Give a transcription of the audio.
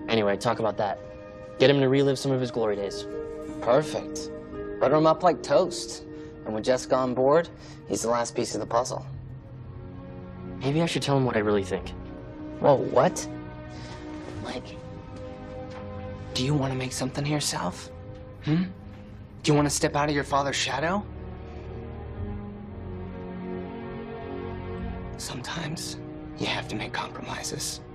Anyway, talk about that. Get him to relive some of his glory days. Perfect. Butter him up like toast. And with Jessica on board, he's the last piece of the puzzle. Maybe I should tell him what I really think. Whoa, what? Like, do you want to make something of yourself? Do you want to step out of your father's shadow? Sometimes you have to make compromises.